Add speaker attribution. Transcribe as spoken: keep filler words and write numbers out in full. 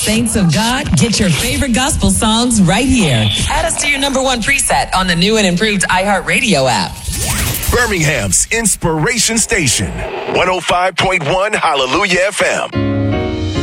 Speaker 1: Saints of God, get your favorite gospel songs right here. Add us to your number one preset on the new and improved iHeartRadio app.
Speaker 2: Birmingham's Inspiration Station, one oh five point one Hallelujah F M.